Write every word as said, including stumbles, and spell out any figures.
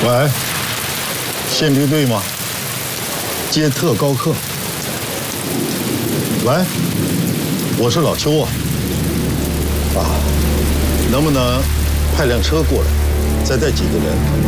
喂，宪兵队吗？接特高课。喂，我是老邱啊。啊，能不能派辆车过来，再带几个人？